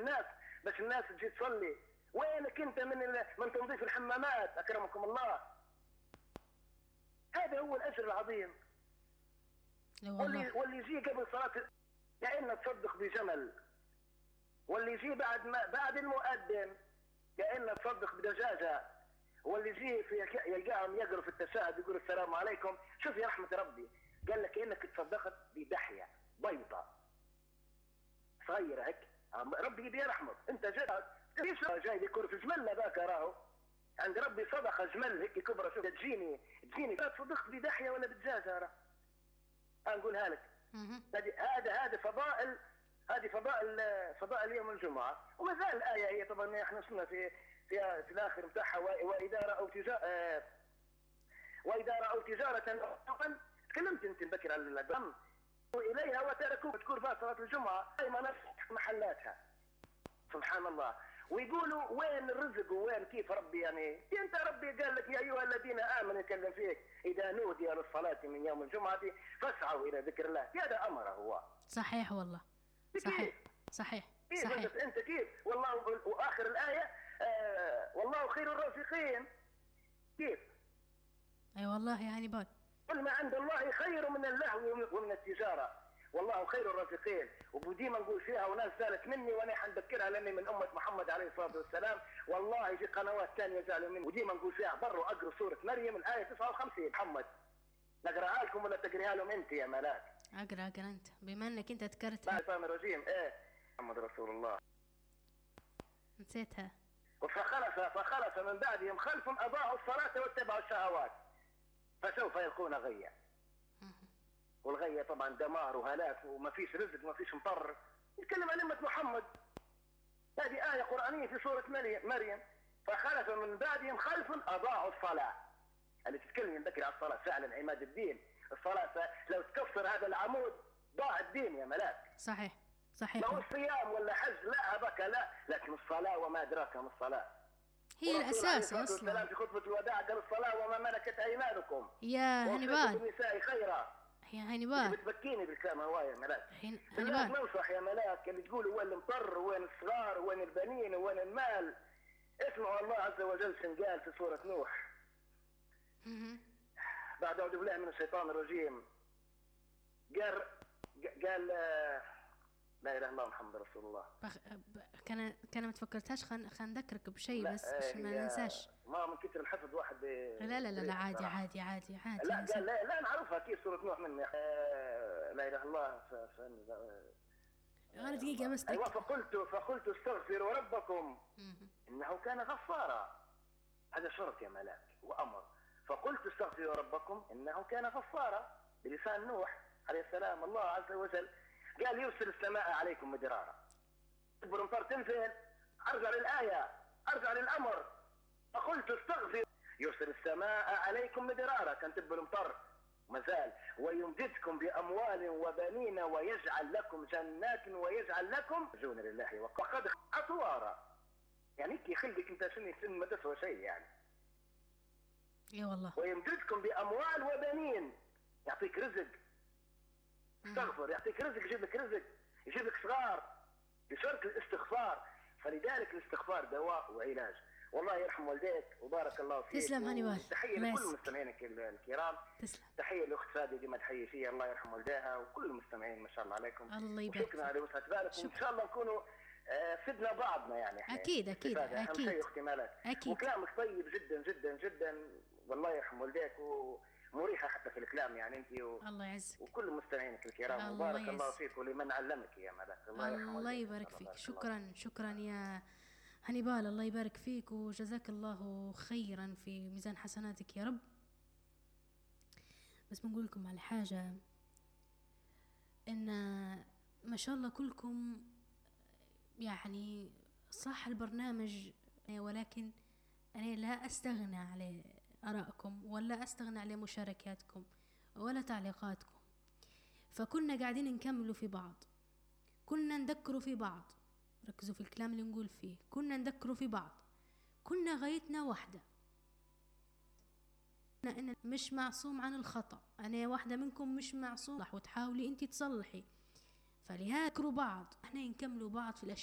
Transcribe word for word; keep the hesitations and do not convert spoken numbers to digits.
الناس باش الناس تجي تصلي. وينك انت من من تنظيف الحمامات اكرمكم الله؟ هذا هو الاجر العظيم. واللي واللي يجي قبل صلاه يا اما تصدق بجمل، واللي يجي بعد ما بعد المؤذن يا اما تصدق بدجاجه، واللي يجي في يلقاهم يقروا في التشهد يقول السلام عليكم. شوف يا رحمه ربي، قال لك انك تصدقت بدحيه بيضه صغيره هيك، ربي يبي يرحمك. انت جاي جاي يكون في جمل ذاك راهو عند ربي صدقه جمل هيك كبرى. شوف تجيني تجيني تصدقت بدحيه ولا بدجاجه راه نقولها لك. هذا هذا فضائل، هذه فضائل فضائل يوم الجمعه. وما زال الايه هي طبعا احنا وصلنا في في, في الاخر نتاعها واذا راوا تجاره واذا راوا تجاره تكلمت انت بكر على الدم واليها وتركوك تذكر فيها صلاه الجمعه اي مناطق محلاتها. سبحان الله. ويقولوا وين الرزق وين كيف ربي يعني. انت ربي قال لك يا ايها الذين امنوا يكلم فيك اذا نودي للصلاه من يوم الجمعه فاسعوا الى ذكر الله. هذا امره هو. صحيح والله. صحيح صحيح كيف صحيح. انت, انت كيف والله. واخر الايه آه والله خير الرازقين. كيف؟ اي والله يا هانيبال. قل ما عند الله خير من اللهو ومن التجاره والله خير الرازقين. وديما نقول فيها وناس سالت مني وانا حنذكرها لاني من امه محمد عليه الصلاه والسلام. والله في قنوات ثانيه زعلوا مني. وديما نقول فيها بروا اقروا سوره مريم الايه تسعة وخمسين. محمد نقراها لكم ولا تقريها لهم انت يا ملاك؟ اقرا اقرا انت بما انك انت ذكرتها. الشيطان الرجيم ايه محمد رسول الله. نسيتها. فخلف فخلف من بعدهم خلف اضاعوا الصلاه واتبعوا الشهوات فسوف يلقون غيا. والغية طبعا دمار وهلاك وما فيش رزق وما فيش مطر. يتكلم عن أمة محمد. هذه آية قرآنية في سورة مريم. فخلف من بعدهم خلف أضاعوا الصلاة. اللي تتكلم ينذكر على الصلاة فعلا عماد الدين. الصلاة لو تكسر هذا العمود ضاع الدين يا ملاك. صحيح صحيح. لو الصيام ولا حج لا هبك لا، لكن الصلاة وما أدراك ما الصلاة هي الأساس أصلا. في خطبة الوداع قال الصلاة وما ملكت أيمانكم يا هانيبال. النساء خيرا. يا هانيبال بتبكيني بالكلام هواية يا ملاك. هانيبال ننصح يا ملاك اللي تقولوا وين المطر وين الصغار وين البنين وين المال. اسمعوا الله عز وجل شن قال في سورة نوح بعد أعوذ بالله من الشيطان الرجيم. قال قال لا إله إلا الله محمد رسول الله. بخ... ب... كان كان ما تفكرتهاش. خلينا خل... نذكرك بشيء بس عشان ما ننساش. ما من كثر الحفظ واحد ب... لا لا لا, لا عادي عادي عادي عادي. لا قال لا لا نعرفها كيف سورة نوح من آه... لا إله إلا الله ف... ف... غير دقيقة بس. أيوة فقلت فقلت استغفروا ربكم إنه كان غفارا. هذا شرط يا ملاك وأمر. فقلت استغفروا ربكم إنه كان غفارا بلسان نوح عليه السلام. الله عز وجل قال يرسل السماء عليكم مدرارا. تكبر المطر تنزل. ارجع للآية ارجع للأمر. فقلت استغفر يرسل السماء عليكم مدرارا. كان تكبر المطر مازال. ويمددكم بأموال وبنين ويجعل لكم جنات ويجعل لكم جون لله وقد أطوارا. يعني كي خلقك انت سن سن ما تسوى شيء يعني. اي والله. ويمددكم بأموال وبنين يعطيك رزق. استغفر يعطيك رزق يجيب لك رزق يجيب لك صغار بشرط الاستغفار. فلذلك الاستغفار دواء وعلاج. والله يرحم والديك وبارك الله فيك. تسلم هانيبال. تحيه لكل مستمعينك الكرام. تسلم. تحيه لاخت فادي ديما تحيه فيها الله يرحم والديها وكل المستمعين ما شاء الله عليكم. الله يبارك. شكرا على وسعة بالك وان شاء الله نكونوا فدنا بعضنا يعني. اكيد اكيد اهم اكيد. شيء اختي مالك. اكيد. وكلامك طيب جدا جدا جدا والله يرحم والديك ومريحه حتى في الكلام يعني انت و... الله يعزك وكل مستمعينك الكرام. وبارك الله, الله فيك ولمن علمك يا ملاك. الله يرحم الله يبارك فيك. شكرا شكرا يا هانيبال. الله يبارك فيك وجزاك الله خيرا في ميزان حسناتك يا رب. بس بنقول لكم على حاجة إن ما شاء الله كلكم يعني صح البرنامج ولكن أنا لا أستغنى على آرائكم ولا أستغنى على مشاركاتكم ولا تعليقاتكم. فكنا قاعدين نكملوا في بعض. كنا نذكروا في بعض. ركزوا في الكلام اللي نقول فيه. كنا نذكروا في بعض. كنا غايتنا واحدة إن مش معصوم عن الخطأ. أنا واحدة منكم مش معصوم وتحاولي أنت تصلحي. فلهذا ذكروا بعض. احنا نكملوا بعض في الأشياء